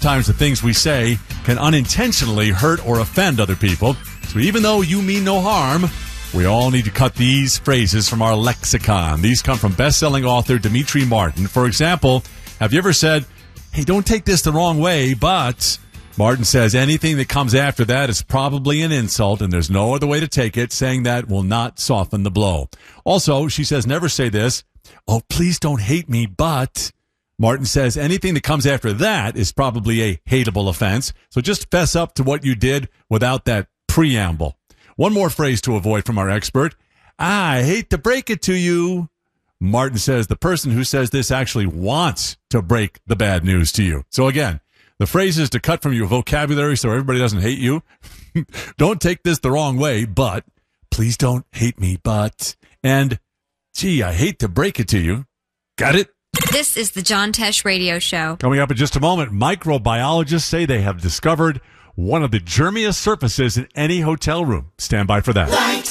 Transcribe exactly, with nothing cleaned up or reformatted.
sometimes the things we say can unintentionally hurt or offend other people. So even though you mean no harm, we all need to cut these phrases from our lexicon. These come from best-selling author Demetri Martin. For example, have you ever said, hey, don't take this the wrong way, but... Martin says anything that comes after that is probably an insult, and there's no other way to take it. Saying that will not soften the blow. Also, she says never say this, oh, please don't hate me, but... Martin says anything that comes after that is probably a hateable offense. So just fess up to what you did without that preamble. One more phrase to avoid from our expert. I hate to break it to you. Martin says the person who says this actually wants to break the bad news to you. So again, the phrases to cut from your vocabulary so everybody doesn't hate you. Don't take this the wrong way, but please don't hate me, but, and gee, I hate to break it to you. Got it? This is the John Tesh Radio Show. Coming up in just a moment, microbiologists say they have discovered one of the germiest surfaces in any hotel room. Stand by for that. Light.